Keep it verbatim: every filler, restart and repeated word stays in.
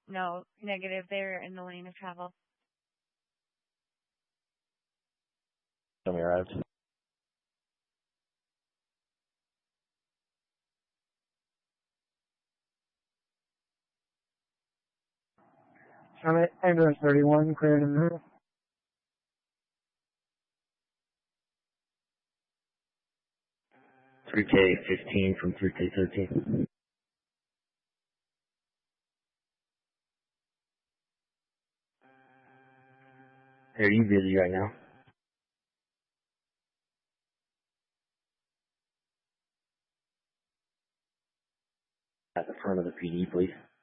No, negative. They're in the lane of travel. Show me arrived. Summit, ambulance thirty-one, cleared and move. three K fifteen from three K thirteen. Are you busy right now? At the front of the P D, please.